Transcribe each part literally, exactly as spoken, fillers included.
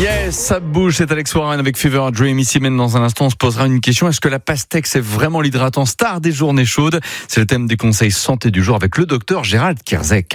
Yes, ça bouge, c'est Alex Warren avec Fever Dream. Ici même dans un instant, on se posera une question. Est-ce que la pastèque, c'est vraiment l'hydratant star des journées chaudes? C'est le thème des conseils santé du jour avec le docteur Gérald Kierzek.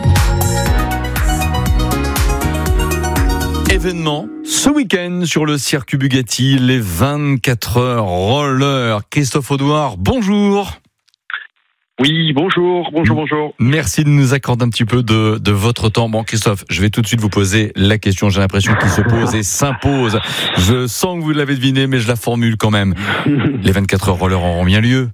Événement ce week-end sur le circuit Bugatti, les vingt-quatre heures roller. Christophe Audouard, bonjour. Oui, bonjour, bonjour, bonjour. Merci de nous accorder un petit peu de, de votre temps. Bon, Christophe, je vais tout de suite vous poser la question. J'ai l'impression qu'il se pose et s'impose. Je sens que vous l'avez deviné, mais je la formule quand même. Les vingt-quatre heures roller auront bien lieu?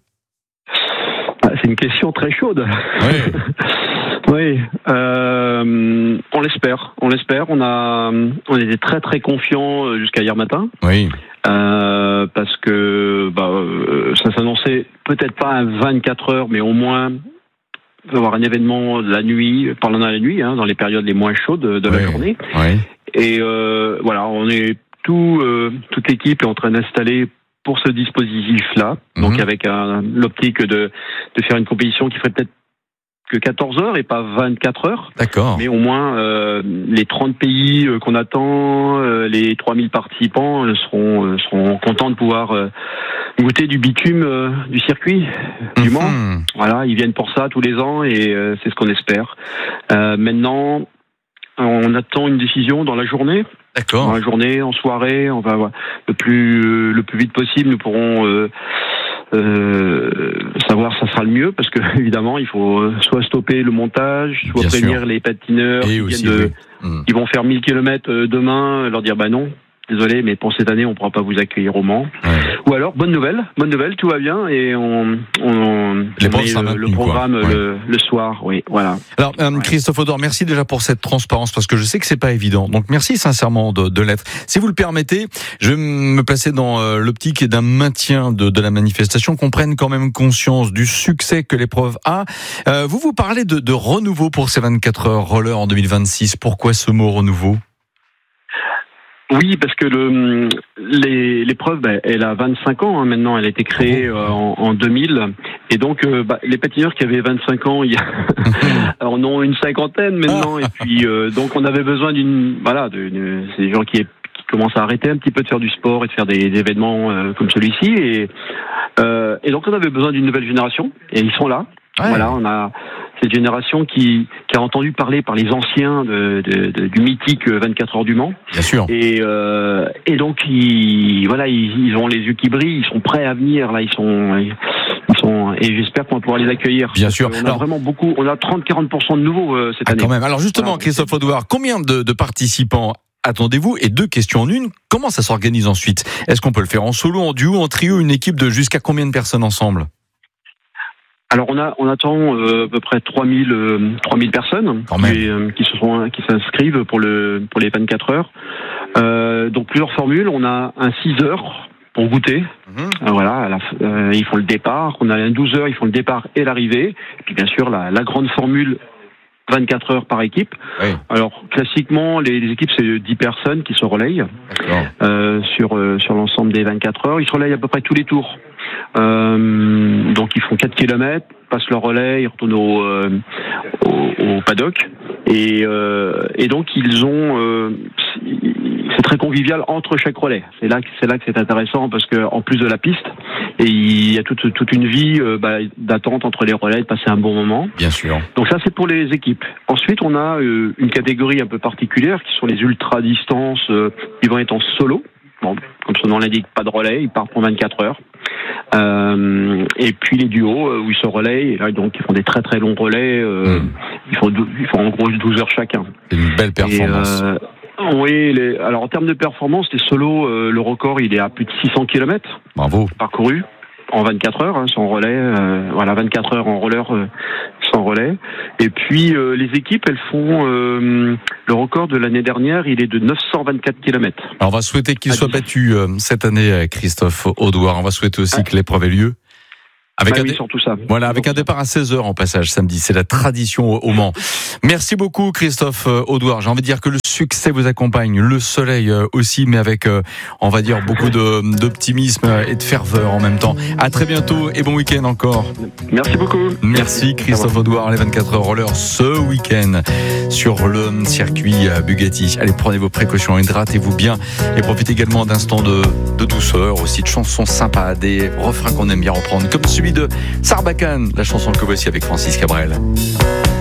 C'est une question très chaude. Oui. Oui, euh, on l'espère, on l'espère. On a, on était très très confiants jusqu'à hier matin. Oui. Euh, parce que bah, euh, ça s'annonçait peut-être pas à vingt-quatre heures, mais au moins avoir un événement la nuit, parlant de la nuit, hein, dans les périodes les moins chaudes de la oui. journée. Oui. Et euh, voilà, on est tout, euh, toute l'équipe est en train d'installer pour ce dispositif-là, mm-hmm. donc avec un, l'optique de, de faire une compétition qui ferait peut-être que quatorze heures et pas vingt-quatre heures. D'accord. Mais au moins, euh, les trente pays euh, qu'on attend, euh, les trois mille participants euh, seront, euh, seront contents de pouvoir euh, goûter du bitume euh, du circuit du Mans. Mm-hmm. Voilà, ils viennent pour ça tous les ans et euh, c'est ce qu'on espère. Euh, maintenant, on attend une décision dans la journée. D'accord. Dans la journée, en soirée, on va le plus, euh, le plus vite possible, nous pourrons... Euh, Euh, savoir ça sera le mieux parce que évidemment il faut soit stopper le montage, soit Bien prévenir sûr. les patineurs qui, aussi, viennent de, oui. mmh. qui vont faire mille kilomètres demain, leur dire bah non, désolé mais pour cette année on pourra pas vous accueillir au Mans. Ouais. Ou alors bonne nouvelle, bonne nouvelle, tout va bien et on, on, les on met le, le programme ouais. le, le soir, oui, voilà. Alors euh, Christophe Audouard, merci déjà pour cette transparence parce que je sais que c'est pas évident. Donc merci sincèrement de, de l'être. Si vous le permettez, je vais me placer dans euh, l'optique d'un maintien de, de la manifestation, qu'on prenne quand même conscience du succès que l'épreuve a. Euh, vous vous parlez de, de renouveau pour ces vingt-quatre heures roller en deux mille vingt-six. Pourquoi ce mot renouveau? Oui, parce que le, les, l'épreuve, bah, elle a vingt-cinq ans hein, maintenant. Elle a été créée euh, en, en deux mille, et donc euh, bah, les patineurs qui avaient vingt-cinq ans, il y a, en ont une cinquantaine maintenant. Et puis euh, donc on avait besoin d'une, voilà, de, de, c'est des gens qui, qui commencent à arrêter un petit peu de faire du sport et de faire des, des événements euh, comme celui-ci. Et, euh, et donc on avait besoin d'une nouvelle génération, et ils sont là. Ouais. Voilà, on a cette génération qui, qui a entendu parler par les anciens de, de, de, du mythique vingt-quatre heures du Mans. Bien sûr. Et, euh, et donc, ils, voilà, ils, ils ont les yeux qui brillent, ils sont prêts à venir, là, ils sont, ils sont, et j'espère qu'on va pouvoir les accueillir. Bien sûr. On a Alors, vraiment beaucoup, on a trente à quarante pour cent de nouveaux euh, cette ah, année. Quand même. Alors, justement, voilà, Christophe Audouard, combien de, de participants attendez-vous? Et deux questions en une. Comment ça s'organise ensuite? Est-ce qu'on peut le faire en solo, en duo, en trio, une équipe de jusqu'à combien de personnes ensemble? Alors on a on attend euh, à peu près trois mille euh, trois mille personnes qui, euh, qui se sont qui s'inscrivent pour le pour les vingt-quatre heures. Euh, donc plusieurs formules. On a un six heures pour goûter. Mm-hmm. Euh, voilà, à la, euh, ils font le départ. On a un douze heures, ils font le départ et l'arrivée. Et puis bien sûr la, la grande formule vingt-quatre heures par équipe. Oui. Alors classiquement les, les équipes c'est dix personnes qui se relayent euh, sur euh, sur l'ensemble des vingt-quatre heures. Ils se relayent à peu près tous les tours. Euh, donc ils font quatre kilomètres, passent leur relais, ils retournent au, euh, au, au paddock et, euh, et donc ils ont euh, c'est très convivial entre chaque relais. C'est là que c'est là que c'est intéressant parce que en plus de la piste et il y a toute toute une vie euh, bah, d'attente entre les relais, de passer un bon moment. Bien sûr. Donc ça c'est pour les équipes. Ensuite on a euh, une catégorie un peu particulière qui sont les ultra distances euh, qui vont être en solo. Bon, comme son nom l'indique, pas de relais, ils partent pour vingt-quatre heures. Euh, et puis les duos euh, où ils se relayent, et là donc ils font des très très longs relais, euh, mmh. ils, font dou- ils font en gros douze heures chacun. C'est une belle performance. Et, euh, oui, les, alors en termes de performance, les solos, euh, le record il est à plus de six cents kilomètres. Bravo. Parcourus en vingt-quatre heures, hein, sans relais, euh, voilà vingt-quatre heures en roller euh, sans relais. Et puis euh, les équipes, elles font euh, le record de l'année dernière, il est de neuf cent vingt-quatre kilomètres. Alors on va souhaiter qu'il soit battu euh, cette année, Christophe Audouard. On va souhaiter aussi ah. que l'épreuve ait lieu Avec bah un oui, dé... surtout ça. Voilà, avec un départ à seize heures en passage samedi. C'est la tradition au Mans. Merci beaucoup, Christophe Audouard. J'ai envie de dire que le succès vous accompagne, le soleil aussi, mais avec, on va dire, beaucoup de, d'optimisme et de ferveur en même temps. À très bientôt et bon week-end encore. Merci beaucoup. Merci, Christophe Audouard, les vingt-quatre heures rollers ce week-end sur le circuit Bugatti. Allez, prenez vos précautions, hydratez-vous bien et profitez également d'instants de, de douceur, aussi de chansons sympas, des refrains qu'on aime bien reprendre, comme celui de Sarbacane, la chanson que voici avec Francis Cabrel.